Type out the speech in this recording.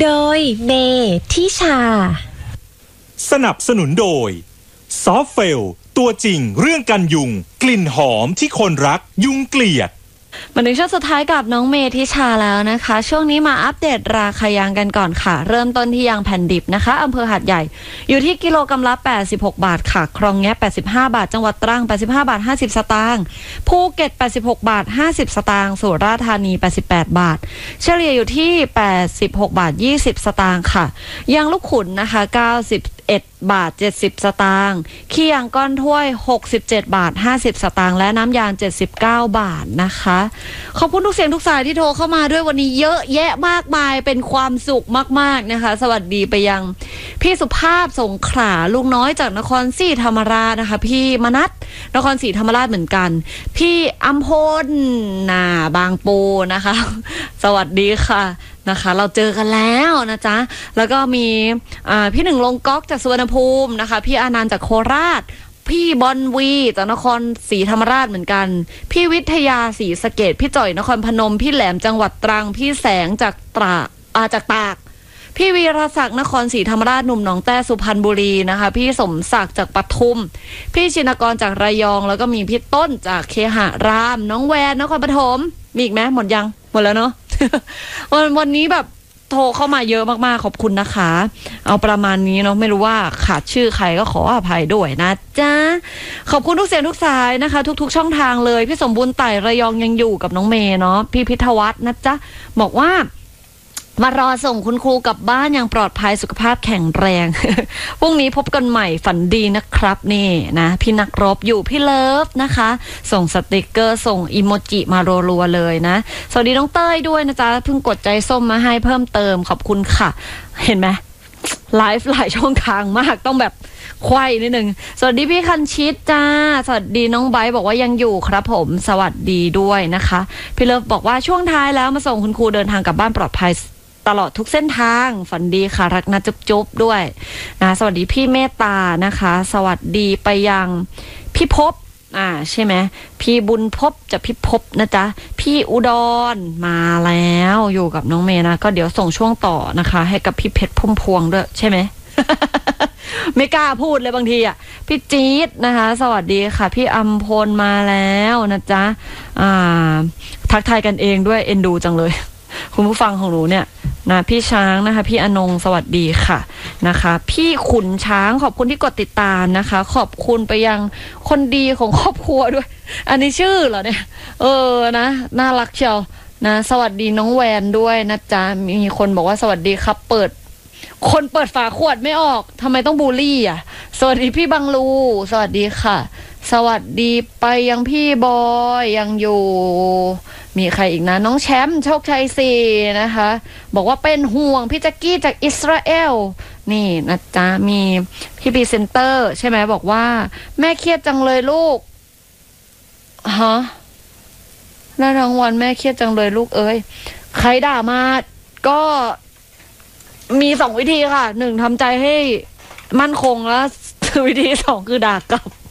โดยเมทิชาสนับสนุนโดยซอฟเฟลตัวจริงเรื่องกันยุงกลิ่นหอมที่คนรักยุงเกลียดมาถึงช่วงสุดท้ายกับน้องเมทิชาแล้วนะคะช่วงนี้มาอัปเดตราคายางกันก่อนค่ะเริ่มต้นที่ยางแผ่นดิบนะคะอำเภอหาดใหญ่อยู่ที่กิโลกรัมละ86บาทค่ะคลองแงะ85บาทจังหวัดตรัง85บาท50สตางค์ภูเก็ต86บาท50สตางค์สุราษฎร์ธานี88บาทเฉลี่ยอยู่ที่86บาท20สตางค์ค่ะยางลูกขุนนะคะ91บาท70สตางค์ขี้ยางก้อนถ้วย67บาท50สตางค์และน้ำยาง79บาทนะคะขอบคุณทุกเสียงทุกสายที่โทรเข้ามาด้วยวันนี้เยอะแยะมากมายเป็นความสุขมากๆนะคะสวัสดีไปยังพี่สุภาพสงขลาลุงน้อยจากนครศรีธรรมราชนะคะพี่มนัสนครศรีธรรมราชเหมือนกันพี่อัมพลบางปูนะคะสวัสดีค่ะนะคะเราเจอกันแล้วนะจ๊ะแล้วก็มีพี่หนึ่งลงก๊อกจากสุวรรณภูมินะคะพี่อานันต์จากโคราชพี่บอนวีจากนครศรีธรรมราชเหมือนกันพี่วิทยาศรีสะเกษพี่จ่อยนครพนมพี่แหลมจังหวัดตรังพี่แสงจากจากตากพี่วีรศักดิ์นครศรีธรรมราชหนุ่มหนองแต้สุพรรณบุรีนะคะพี่สมศักดิ์จากปทุมพี่ชินกรจากระยองแล้วก็มีพี่ต้นจากเคหารามน้องแวนนครปฐมมีอีกไหมหมดยังหมดแล้วเนาะ วันนี้แบบโทรเข้ามาเยอะมากๆขอบคุณนะคะเอาประมาณนี้เนาะไม่รู้ว่าขาดชื่อใครก็ขออภัยด้วยนะจ๊ะขอบคุณทุกเสียงทุกสายนะคะทุกๆช่องทางเลยพี่สมบูรณ์ไต่ระยองยังอยู่กับน้องเมย์เนาะพี่พิทวัฒน์นะจ๊ะบอกว่ามารอส่งคุณครูกลับบ้านอย่างปลอดภัยสุขภาพแข็งแรง พรุ่งนี้พบกันใหม่ฝันดีนะครับนี่นะพี่นักรบอยู่พี่เลิฟนะคะส่งสติกเกอร์ส่งอีโมจิมารัวๆเลยนะสวัสดีน้องเต้ยด้วยนะจ๊ะเพิ่งกดใจส้มมาให้เพิ่มเติมขอบคุณค่ะเห็นไหมไลฟ์หลายช่องทางมากต้องแบบไขว้นิดนึงสวัสดีพี่คันชิดจ้าสวัสดีน้องไบร์ทบอกว่ายังอยู่ครับผมสวัสดีด้วยนะคะพี่เลิฟบอกว่าช่วงท้ายแล้วมาส่งคุณครูเดินทางกลับบ้านปลอดภัยตลอดทุกเส้นทางฝันดีค่ะรักนะจุ๊บๆด้วยนะสวัสดีพี่เมตตานะคะสวัสดีไปยังพี่พบใช่ไหมพี่บุญพบจะพี่พบนะจ๊ะพี่อุดรมาแล้วอยู่กับน้องเมย์นะก็เดี๋ยวส่งช่วงต่อนะคะให้กับพี่เพชรพุ่มพวงด้วยใช่ไหม ไม่กล้าพูดเลยบางทีพี่จี๊ดนะคะสวัสดีค่ะพี่อัมพลมาแล้วนะจ๊ะทักทายกันเองด้วยเอ็นดูจังเลยคุณผู้ฟังของหนูเนี่ยนะพี่ช้างนะคะพี่อนงสวัสดีค่ะนะคะพี่ขุนช้างขอบคุณที่กดติดตามนะคะขอบคุณไปยังคนดีของครอบครัวด้วยอันนี้ชื่อเหรอเนี่ยนะน่ารักเชียวนะสวัสดีน้องแวนด้วยนะจ๊ะมีคนบอกว่าสวัสดีครับเปิดฝาขวดไม่ออกทำไมต้องบูลลี่สวัสดีพี่บังลูสวัสดีค่ะสวัสดีไปยังพี่บอยยังอยู่มีใครอีกนะน้องแชมป์โชคชัย4นะคะบอกว่าเป็นห่วงพี่แจ็กกี้จากอิสราเอลนี่นะจ๊ะมีพี่พรีเซนเตอร์ใช่ไหมบอกว่าแม่เครียดจังเลยลูกได้รางวัลแม่เครียดจังเลยลูกเอ้ยใครด่ามาก็มี2 วิธีค่ะ1ทำใจให้มั่นคงแล้ววิธี2คือด่ากลับ